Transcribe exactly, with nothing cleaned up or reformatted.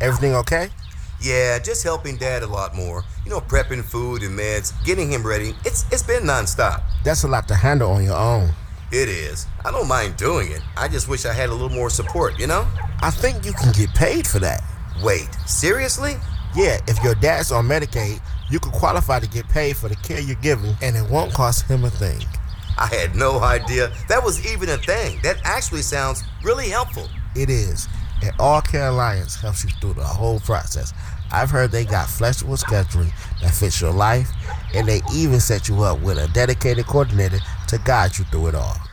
Everything okay? Yeah, just helping Dad a lot more. You know, prepping food and meds, getting him ready. It's It's been nonstop. That's a lot to handle on your own. It is. I don't mind doing it. I just wish I had a little more support, you know? I think you can get paid for that. Wait, seriously? Yeah, if your dad's on Medicaid, you could qualify to get paid for the care you're giving, and it won't cost him a thing. I had no idea that was even a thing. That actually sounds really helpful. It is. And All Care Alliance helps you through the whole process. I've heard they got flexible scheduling that fits your life, and they even set you up with a dedicated coordinator to guide you through it all.